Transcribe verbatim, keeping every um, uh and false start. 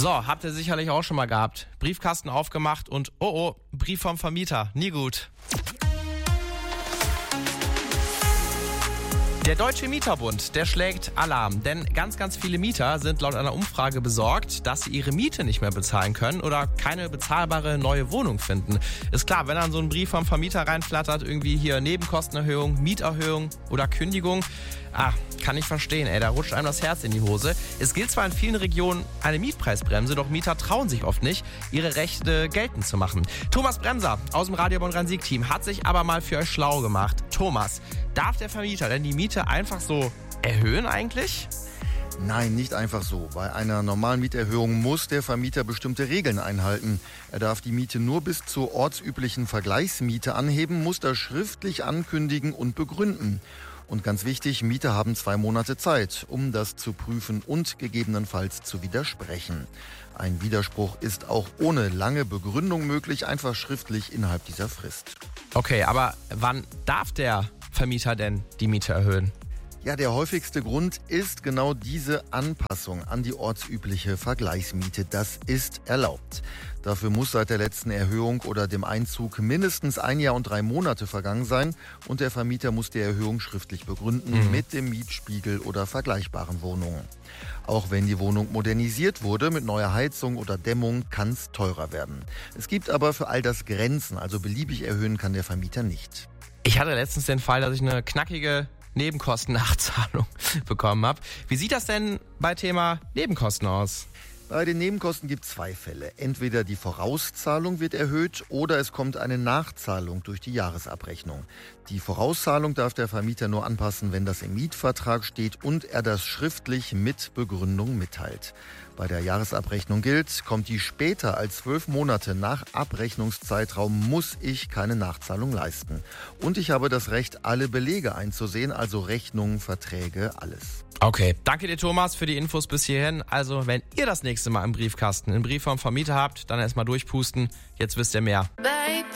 So, habt ihr sicherlich auch schon mal gehabt. Briefkasten aufgemacht und oh oh, Brief vom Vermieter. Nie gut. Der Deutsche Mieterbund, der schlägt Alarm, denn ganz, ganz viele Mieter sind laut einer Umfrage besorgt, dass sie ihre Miete nicht mehr bezahlen können oder keine bezahlbare neue Wohnung finden. Ist klar, wenn dann so ein Brief vom Vermieter reinflattert, irgendwie hier Nebenkostenerhöhung, Mieterhöhung oder Kündigung, ah, kann ich verstehen, ey, da rutscht einem das Herz in die Hose. Es gilt zwar in vielen Regionen eine Mietpreisbremse, doch Mieter trauen sich oft nicht, ihre Rechte geltend zu machen. Thomas Bremser aus dem Radio Bonn-Rhein-Sieg-Team hat sich aber mal für euch schlau gemacht. Thomas, darf der Vermieter denn die Miete einfach so erhöhen eigentlich? Nein, nicht einfach so. Bei einer normalen Mieterhöhung muss der Vermieter bestimmte Regeln einhalten. Er darf die Miete nur bis zur ortsüblichen Vergleichsmiete anheben, muss das schriftlich ankündigen und begründen. Und ganz wichtig, Mieter haben zwei Monate Zeit, um das zu prüfen und gegebenenfalls zu widersprechen. Ein Widerspruch ist auch ohne lange Begründung möglich, einfach schriftlich innerhalb dieser Frist. Okay, aber wann darf der Vermieter denn die Miete erhöhen? Ja, der häufigste Grund ist genau diese Anpassung an die ortsübliche Vergleichsmiete. Das ist erlaubt. Dafür muss seit der letzten Erhöhung oder dem Einzug mindestens ein Jahr und drei Monate vergangen sein und der Vermieter muss die Erhöhung schriftlich begründen mhm. mit dem Mietspiegel oder vergleichbaren Wohnungen. Auch wenn die Wohnung modernisiert wurde mit neuer Heizung oder Dämmung, kann es teurer werden. Es gibt aber für all das Grenzen, also beliebig erhöhen kann der Vermieter nicht. Ich hatte letztens den Fall, dass ich eine knackige Nebenkostennachzahlung bekommen habe. Wie sieht das denn bei Thema Nebenkosten aus? Bei den Nebenkosten gibt es zwei Fälle. Entweder die Vorauszahlung wird erhöht oder es kommt eine Nachzahlung durch die Jahresabrechnung. Die Vorauszahlung darf der Vermieter nur anpassen, wenn das im Mietvertrag steht und er das schriftlich mit Begründung mitteilt. Bei der Jahresabrechnung gilt, kommt die später als zwölf Monate nach Abrechnungszeitraum, muss ich keine Nachzahlung leisten. Und ich habe das Recht, alle Belege einzusehen, also Rechnungen, Verträge, alles. Okay, danke dir Thomas für die Infos bis hierhin. Also wenn ihr das nächste Mal im Briefkasten einen Brief vom Vermieter habt, dann erstmal durchpusten. Jetzt wisst ihr mehr.